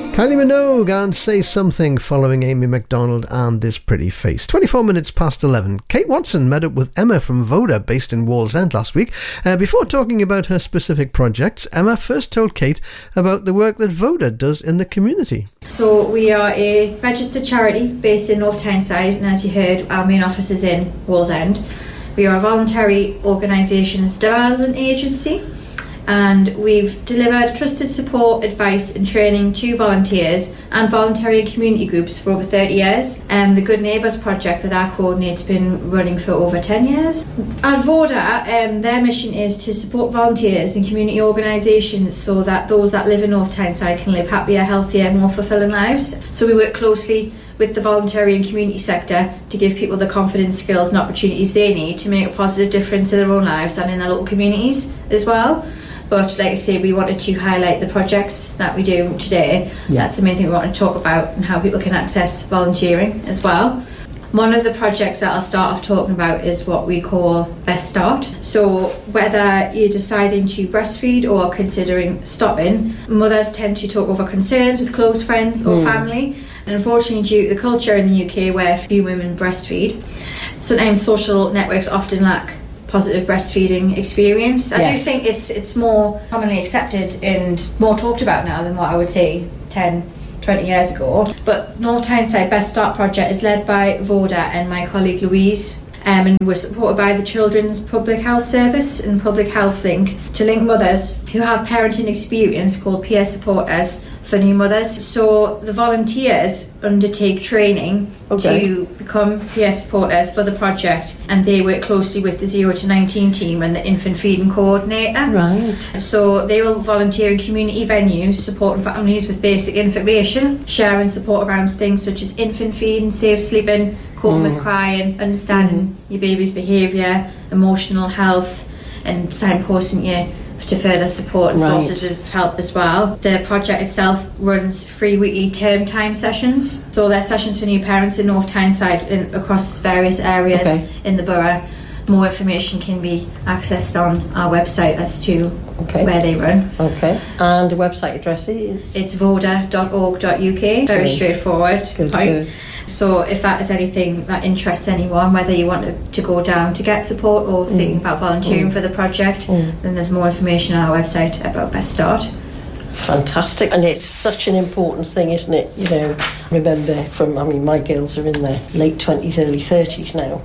Kylie Minogue and Say Something following Amy MacDonald and This Pretty Face. 24 minutes past 11. Kate Watson met up with Emma from Voda, based in Wallsend, last week. Before talking about her specific projects, Emma first told Kate about the work that Voda does in the community. So we are a registered charity based in North Tyneside, and as you heard, our main office is in Wallsend. We are a voluntary organisations development agency, and we've delivered trusted support, advice and training to volunteers and voluntary and community groups for over 30 years. The Good Neighbours project that I coordinate's been running for over 10 years. At Voda, their mission is to support volunteers and community organisations so that those that live in North Tyneside can live happier, healthier, more fulfilling lives. So we work closely with the voluntary and community sector to give people the confidence, skills and opportunities they need to make a positive difference in their own lives and in their local communities as well. But like I say, we wanted to highlight the projects that we do today. Yeah. That's the main thing we want to talk about, and how people can access volunteering as well. One of the projects that I'll start off talking about is what we call Best Start. So whether you're deciding to breastfeed or considering stopping, mothers tend to talk over concerns with close friends or family. And unfortunately, due to the culture in the UK where few women breastfeed, sometimes social networks often lack positive breastfeeding experience. I do think it's more commonly accepted and more talked about now than what I would say 10, 20 years ago. But North Tyneside Best Start project is led by Voda and my colleague Louise, and we're supported by the Children's Public Health Service and Public Health Link to link mothers who have parenting experience, called peer supporters for new mothers. So the volunteers undertake training to become peer supporters for the project, and they work closely with the 0 to 19 team and the infant feeding coordinator. Right. So they will volunteer in community venues, supporting families with basic information, sharing support around things such as infant feeding, safe sleeping, coping with crying, understanding your baby's behaviour, emotional health, and signposting you to further support and sources of help as well. The project itself runs free weekly term time sessions. So they're sessions for new parents in North Tyneside and across various areas in the borough. More information can be accessed on our website as to where they run. And the website address is? It's voda.org.uk. Very straightforward. Good. So if that is anything that interests anyone, whether you want to go down to get support or thinking about volunteering for the project, then there's more information on our website about Best Start. Fantastic. And it's such an important thing, isn't it? You know, remember my girls are in their late 20s, early 30s now.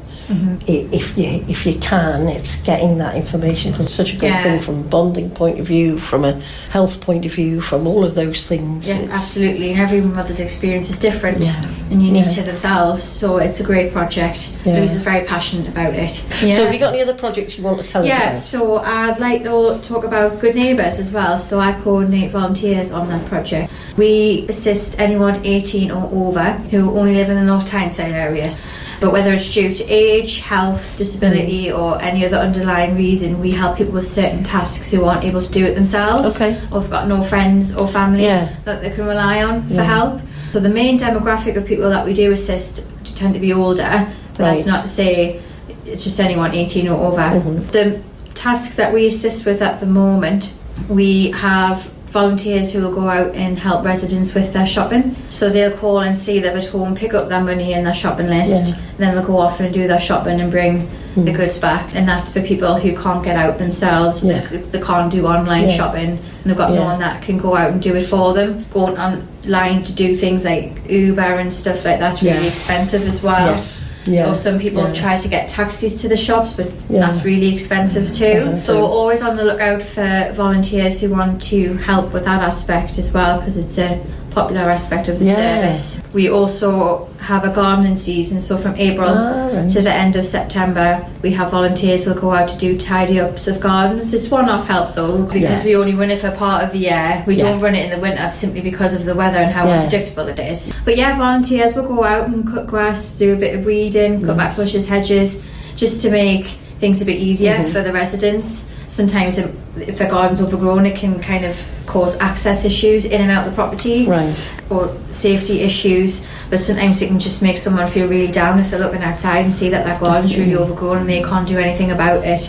If you can, it's getting that information from such a good thing, from a bonding point of view, from a health point of view, from all of those things. Yeah, absolutely. And every mother's experience is different and unique to themselves, so it's a great project. Louise is very passionate about it. So have you got any other projects you want to tell us about? Yeah, so I'd like to talk about Good Neighbours as well. So I coordinate volunteers on that project. We assist anyone 18 or over who only live in the North Tyneside area. But whether it's due to age, health, disability or any other underlying reason, we help people with certain tasks who aren't able to do it themselves or have got no friends or family that they can rely on for help. So the main demographic of people that we do assist tend to be older, but that's not to say it's just anyone 18 or over. The tasks that we assist with at the moment, we have volunteers who will go out and help residents with their shopping. So they'll call and see them at home, pick up their money in their shopping list, then they'll go off and do their shopping and bring the goods back. And that's for people who can't get out themselves, they can't do online shopping, and they've got no one that can go out and do it for them. Going online to do things like Uber and stuff like that's really expensive as well. Or some people try to get taxis to the shops, but that's really expensive too. So we're always on the lookout for volunteers who want to help with that aspect as well, because it's a popular aspect of the service. We also have a gardening season, so from April to the end of September we have volunteers who'll go out to do tidy ups of gardens. It's one-off help though, because we only run it for part of the year. We don't run it in the winter simply because of the weather and how unpredictable it is. But volunteers will go out and cut grass, do a bit of weeding, cut back bushes, hedges, just to make things a bit easier for the residents. Sometimes if a garden's overgrown, it can kind of cause access issues in and out of the property, or safety issues. But sometimes it can just make someone feel really down if they're looking outside and see that their garden's really overgrown and they can't do anything about it.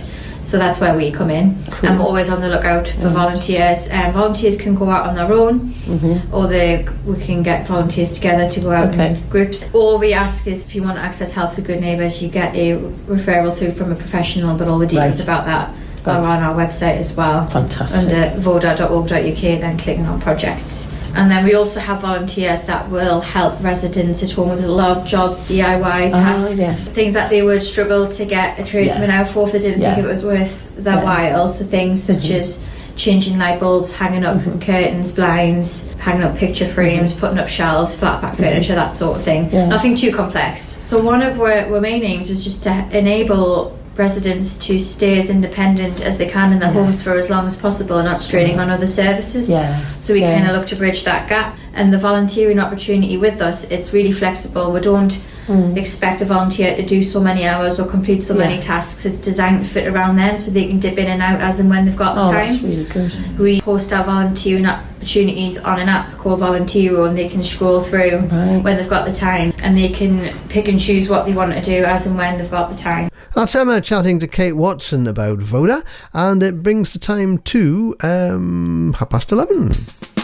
So that's where we come in. Cool. I'm always on the lookout for volunteers. Volunteers can go out on their own, or we can get volunteers together to go out in groups. All we ask is if you want to access Help for Good Neighbours, you get a referral through from a professional, but all the details about that are on our website as well. Fantastic. Under voda.org.uk, then clicking on projects. And then we also have volunteers that will help residents at home with a lot of jobs, DIY tasks, things that they would struggle to get a tradesman out for if they didn't think it was worth their while. So things such as changing light bulbs, hanging up curtains, blinds, hanging up picture frames, putting up shelves, flat pack furniture, that sort of thing. Nothing too complex. So one of our main aims is just to enable residents to stay as independent as they can in their homes for as long as possible and not straining on other services. So we kind of look to bridge that gap. And the volunteering opportunity with us, it's really flexible. We don't expect a volunteer to do so many hours or complete so many tasks. It's designed to fit around them so they can dip in and out as and when they've got the time. That's really good. We post our volunteering opportunities on an app called Volunteero, and they can scroll through when they've got the time, and they can pick and choose what they want to do as and when they've got the time. That's Emma chatting to Kate Watson about Voda, and it brings the time to 11:30.